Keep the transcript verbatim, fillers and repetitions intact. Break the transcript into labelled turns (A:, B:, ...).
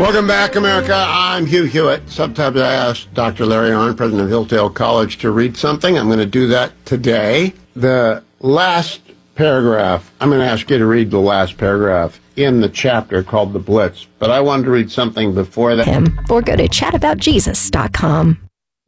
A: Welcome back, America. I'm Hugh Hewitt. Sometimes I ask Doctor Larry Arnn, president of Hillsdale College, to read something. I'm going to do that today. The last paragraph, I'm going to ask you to read the last paragraph in the chapter called The Blitz, but I wanted to read something before that.
B: Him, or go to chat about jesus dot com.